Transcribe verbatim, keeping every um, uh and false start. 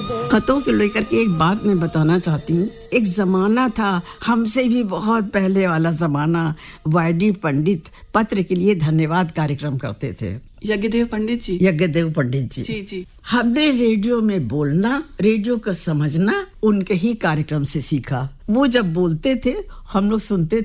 खतों को लेकर के एक बात मैं बताना चाहती हूँ। एक जमाना था, हमसे भी बहुत पहले वाला जमाना, वाईडी पंडित पत्र के लिए धन्यवाद कार्यक्रम करते थे। यज्ञदेव पंडित जी यज्ञदेव पंडित जी जी जी हमने रेडियो में बोलना, रेडियो को समझना उनके ही कार्यक्रम से सीखा। वो जब बोलते थे हम लोग सुनते